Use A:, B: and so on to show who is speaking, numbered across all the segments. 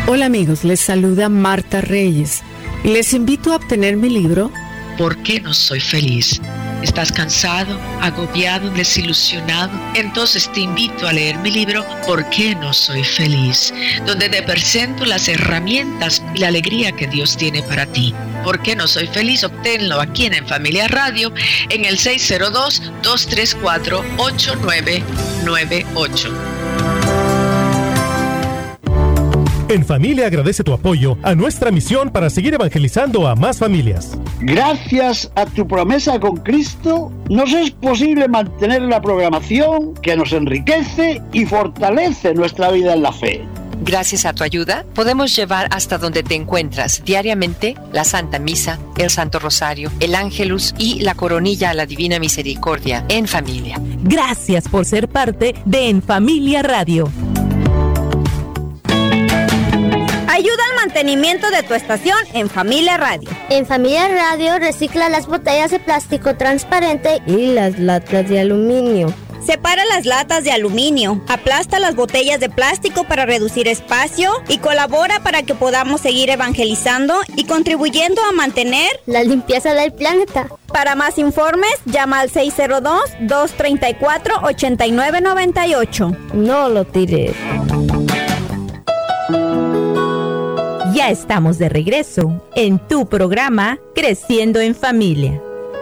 A: Hola amigos, les saluda Marta Reyes y les invito a obtener mi libro
B: ¿Por qué no soy feliz? ¿Estás cansado, agobiado, desilusionado? Entonces te invito a leer mi libro ¿Por qué no soy feliz? Donde te presento las herramientas y la alegría que Dios tiene para ti. ¿Por qué no soy feliz? Obténlo aquí en Familia Radio en el 602-234-8998.
C: En Familia agradece tu apoyo a nuestra misión para seguir evangelizando a más familias.
D: Gracias a tu promesa con Cristo, nos es posible mantener la programación que nos enriquece y fortalece nuestra vida en la fe.
E: Gracias a tu ayuda, podemos llevar hasta donde te encuentras diariamente la Santa Misa, el Santo Rosario, el Ángelus y la Coronilla a la Divina Misericordia en familia.
F: Gracias por ser parte de En Familia Radio.
G: Ayuda al mantenimiento de tu estación en Familia Radio.
H: En Familia Radio recicla las botellas de plástico transparente y las latas de aluminio.
G: Separa las latas de aluminio, aplasta las botellas de plástico para reducir espacio y colabora para que podamos seguir evangelizando y contribuyendo a mantener
H: la limpieza del planeta.
G: Para más informes, llama al 602-234-8998.
H: No lo tires.
F: Ya estamos de regreso en tu programa Creciendo en Familia.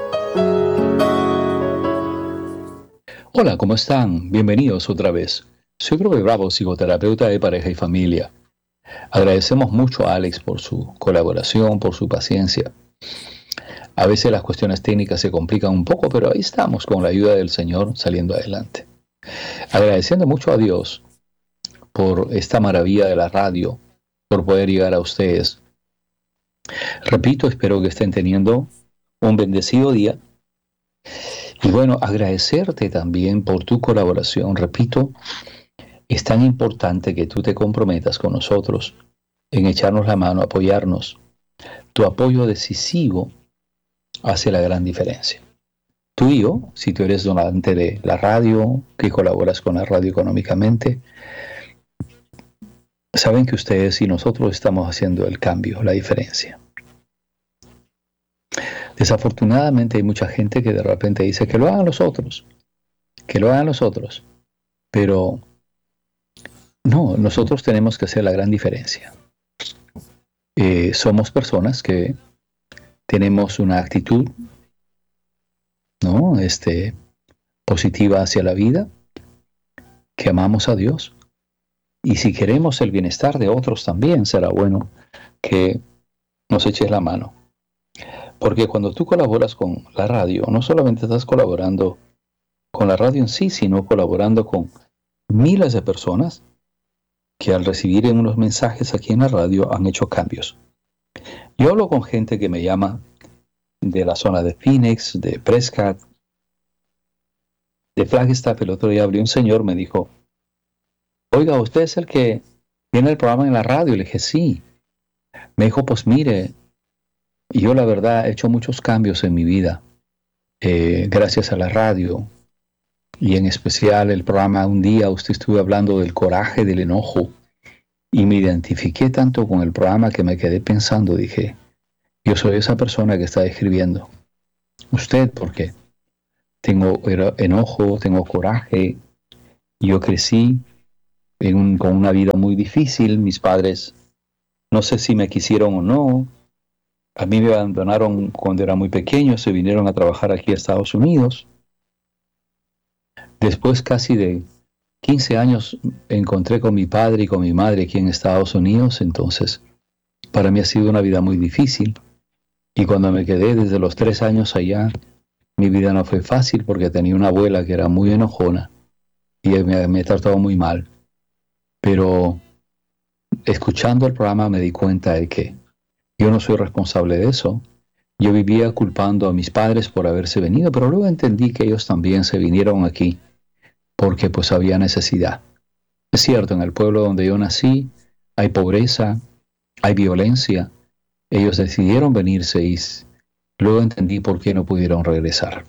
I: Hola, ¿cómo están? Bienvenidos otra vez. Soy Robert Bravo, psicoterapeuta de pareja y familia. Agradecemos mucho a Alex por su colaboración, por su paciencia. A veces las cuestiones técnicas se complican un poco, pero ahí estamos con la ayuda del Señor saliendo adelante. Agradeciendo mucho a Dios por esta maravilla de la radio, por poder llegar a ustedes. Repito, espero que estén teniendo un bendecido día. Y bueno, agradecerte también por tu colaboración. Repito, es tan importante que tú te comprometas con nosotros en echarnos la mano, apoyarnos. Tu apoyo decisivo hace la gran diferencia. Tú y yo, si tú eres donante de la radio, que colaboras con la radio económicamente, saben que ustedes y nosotros estamos haciendo el cambio, la diferencia. Desafortunadamente hay mucha gente que de repente dice que lo hagan los otros, pero no, nosotros tenemos que hacer la gran diferencia. Somos personas que tenemos una actitud, ¿no? Positiva hacia la vida, que amamos a Dios. Y si queremos el bienestar de otros también, será bueno que nos eches la mano. Porque cuando tú colaboras con la radio, no solamente estás colaborando con la radio en sí, sino colaborando con miles de personas que al recibir unos mensajes aquí en la radio han hecho cambios. Yo hablo con gente que me llama de la zona de Phoenix, de Prescott, de Flagstaff. El otro día hablé un señor, me dijo: oiga, ¿usted es el que tiene el programa en la radio? Le dije, sí. Me dijo, pues mire, yo la verdad he hecho muchos cambios en mi vida, gracias a la radio, y en especial el programa. Un día usted estuvo hablando del coraje, del enojo, y me identifiqué tanto con el programa que me quedé pensando, dije, yo soy esa persona que está describiendo usted, porque tengo enojo, tengo coraje. Yo crecí con una vida muy difícil. Mis padres, no sé si me quisieron o no, a mí me abandonaron cuando era muy pequeño, se vinieron a trabajar aquí a Estados Unidos. Después casi de 15 años encontré con mi padre y con mi madre aquí en Estados Unidos. Entonces para mí ha sido una vida muy difícil, y cuando me quedé desde los 3 años allá, mi vida no fue fácil porque tenía una abuela que era muy enojona y me trataba muy mal. Pero escuchando el programa me di cuenta de que yo no soy responsable de eso. Yo vivía culpando a mis padres por haberse venido, pero luego entendí que ellos también se vinieron aquí porque pues había necesidad. Es cierto, en el pueblo donde yo nací hay pobreza, hay violencia. Ellos decidieron venirse y luego entendí por qué no pudieron regresar.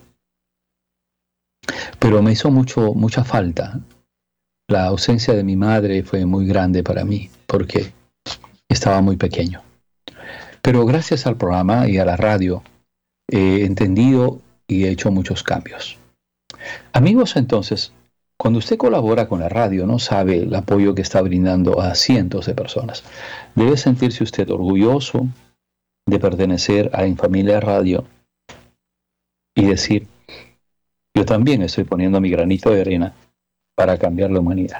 I: Pero me hizo mucha falta. La ausencia de mi madre fue muy grande para mí, porque estaba muy pequeño. Pero gracias al programa y a la radio he entendido y he hecho muchos cambios. Amigos, entonces, cuando usted colabora con la radio, no sabe el apoyo que está brindando a cientos de personas. Debe sentirse usted orgulloso de pertenecer a En Familia Radio y decir, yo también estoy poniendo mi granito de arena para cambiar la humanidad.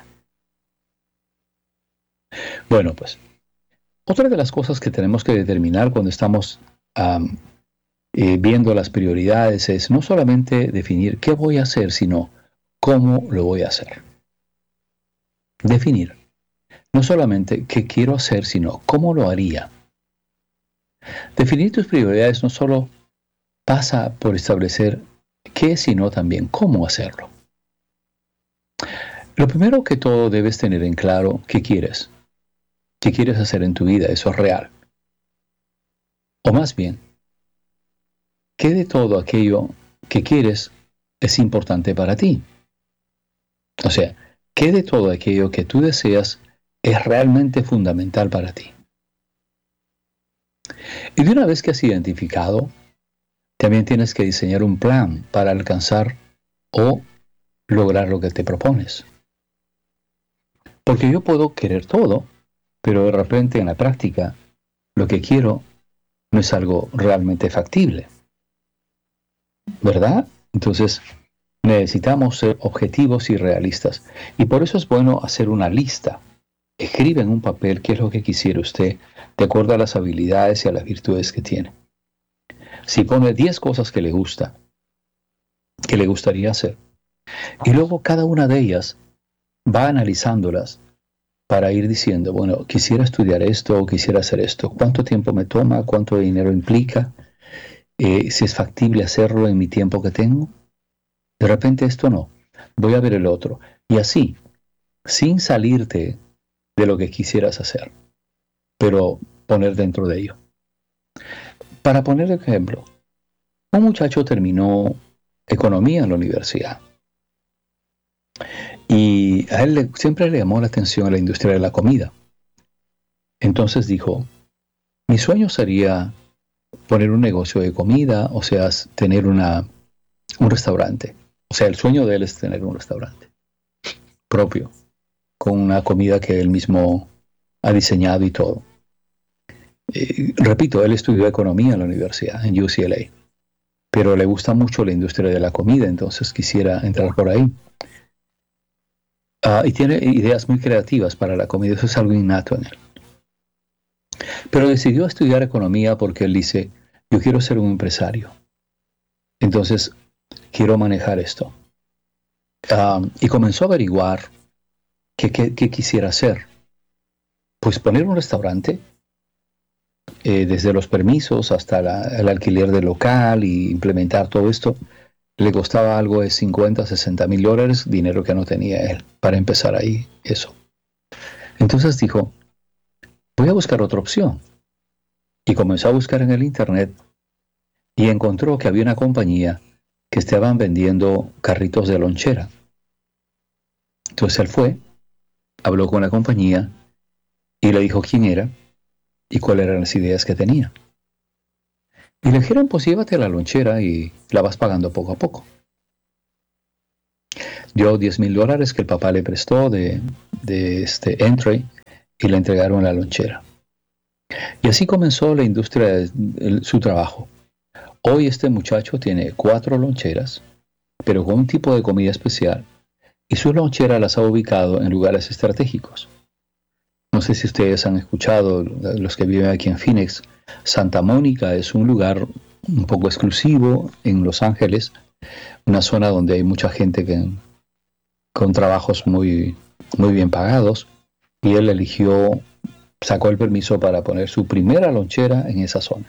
I: Bueno, pues, otra de las cosas que tenemos que determinar cuando estamos viendo las prioridades es no solamente definir qué voy a hacer, sino cómo lo voy a hacer. Definir no solamente qué quiero hacer, sino cómo lo haría. Definir tus prioridades no solo pasa por establecer qué, sino también cómo hacerlo. Lo primero que todo debes tener en claro qué quieres. ¿Qué quieres hacer en tu vida? Eso es real. O más bien, ¿qué de todo aquello que quieres es importante para ti? O sea, ¿qué de todo aquello que tú deseas es realmente fundamental para ti? Y de una vez que has identificado, también tienes que diseñar un plan para alcanzar o lograr lo que te propones. Porque yo puedo querer todo, pero de repente en la práctica lo que quiero no es algo realmente factible. ¿Verdad? Entonces necesitamos ser objetivos y realistas. Y por eso es bueno hacer una lista. Escribe en un papel qué es lo que quisiera usted, de acuerdo a las habilidades y a las virtudes que tiene. Si pone 10 cosas que le gusta, que le gustaría hacer, y luego cada una de ellas va analizándolas para ir diciendo, bueno, quisiera estudiar esto o quisiera hacer esto. ¿Cuánto tiempo me toma? ¿Cuánto dinero implica? Si es factible hacerlo en mi tiempo que tengo. De repente esto no. Voy a ver el otro. Y así, sin salirte de lo que quisieras hacer, pero poner dentro de ello. Para poner ejemplo, un muchacho terminó economía en la universidad. Y a él siempre le llamó la atención a la industria de la comida. Entonces dijo, mi sueño sería poner un negocio de comida, o sea, tener un restaurante. O sea, el sueño de él es tener un restaurante propio, con una comida que él mismo ha diseñado y todo. Repito, él estudió economía en la universidad, en UCLA, pero le gusta mucho la industria de la comida, entonces quisiera entrar por ahí. Y tiene ideas muy creativas para la comida, eso es algo innato en él. Pero decidió estudiar economía porque él dice, yo quiero ser un empresario. Entonces, quiero manejar esto. Y comenzó a averiguar qué quisiera hacer. Pues poner un restaurante, desde los permisos hasta el alquiler del local y implementar todo esto, le costaba algo de $50,000-$60,000, dinero que no tenía él, para empezar ahí eso. Entonces dijo, voy a buscar otra opción. Y comenzó a buscar en el internet y encontró que había una compañía que estaban vendiendo carritos de lonchera. Entonces él fue, habló con la compañía y le dijo quién era y cuáles eran las ideas que tenía. Y le dijeron, pues llévate la lonchera y la vas pagando poco a poco. Dio $10,000 que el papá le prestó de Entry y le entregaron la lonchera. Y así comenzó la industria de su trabajo. Hoy este muchacho tiene 4 loncheras, pero con un tipo de comida especial, y sus loncheras las ha ubicado en lugares estratégicos. No sé si ustedes han escuchado, los que viven aquí en Phoenix, Santa Mónica es un lugar un poco exclusivo en Los Ángeles, una zona donde hay mucha gente con trabajos muy, muy bien pagados, y él sacó el permiso para poner su primera lonchera en esa zona.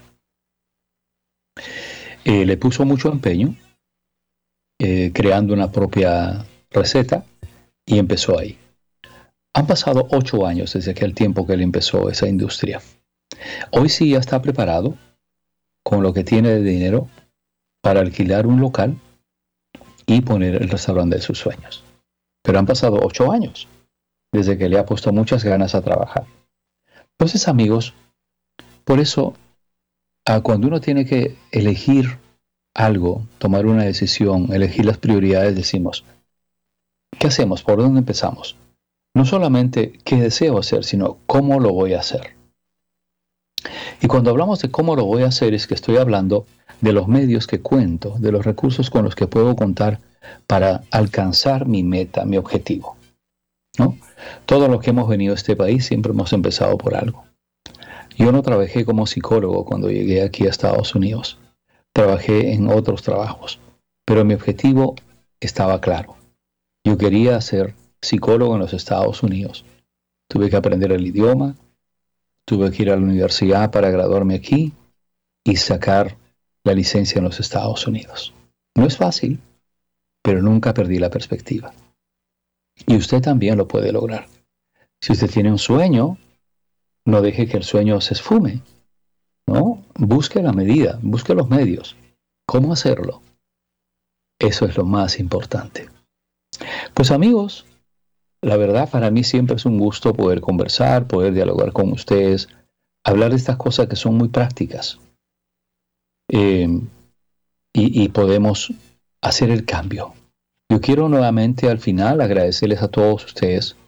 I: Le puso mucho empeño, creando una propia receta, y empezó ahí. Han pasado 8 años desde aquel tiempo que él empezó esa industria. Hoy sí ya está preparado, con lo que tiene de dinero, para alquilar un local y poner el restaurante de sus sueños. Pero han pasado 8 años desde que le ha puesto muchas ganas a trabajar. Entonces, amigos, por eso, cuando uno tiene que elegir algo, tomar una decisión, elegir las prioridades, decimos, ¿qué hacemos? ¿Por dónde empezamos? No solamente qué deseo hacer, sino cómo lo voy a hacer. Y cuando hablamos de cómo lo voy a hacer, es que estoy hablando de los medios que cuento, de los recursos con los que puedo contar para alcanzar mi meta, mi objetivo, ¿no? Todo lo que hemos venido a este país siempre hemos empezado por algo. Yo no trabajé como psicólogo cuando llegué aquí a Estados Unidos. Trabajé en otros trabajos, pero mi objetivo estaba claro. Yo quería ser psicólogo en los Estados Unidos. Tuve que aprender el idioma, tuve que ir a la universidad para graduarme aquí y sacar la licencia en los Estados Unidos. No es fácil, pero nunca perdí la perspectiva. Y usted también lo puede lograr. Si usted tiene un sueño, no deje que el sueño se esfume, ¿no? Busque la medida, busque los medios. ¿Cómo hacerlo? Eso es lo más importante. Pues amigos, la verdad para mí siempre es un gusto poder conversar, poder dialogar con ustedes, hablar de estas cosas que son muy prácticas. Y podemos hacer el cambio. Yo quiero nuevamente al final agradecerles a todos ustedes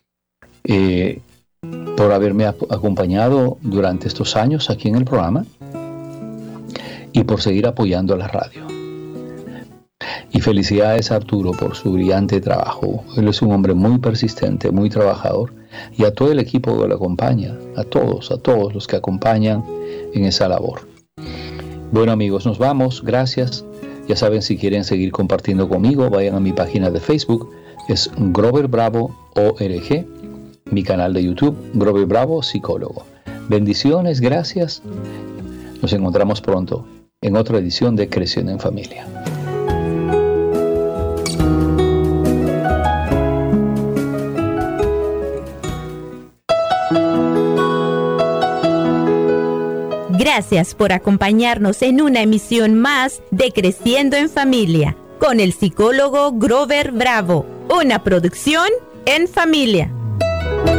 I: por haberme acompañado durante estos años aquí en el programa y por seguir apoyando a la radio. Y felicidades a Arturo por su brillante trabajo. Él es un hombre muy persistente, muy trabajador, y a todo el equipo que lo acompaña, a todos los que acompañan en esa labor. Bueno amigos, nos vamos, gracias. Ya saben, si quieren seguir compartiendo conmigo, vayan a mi página de Facebook, es Grover Bravo ORG, mi canal de YouTube, Grover Bravo Psicólogo. Bendiciones, gracias. Nos encontramos pronto en otra edición de Creciendo en Familia.
F: Gracias por acompañarnos en una emisión más de Creciendo en Familia con el psicólogo Grover Bravo, una producción en familia.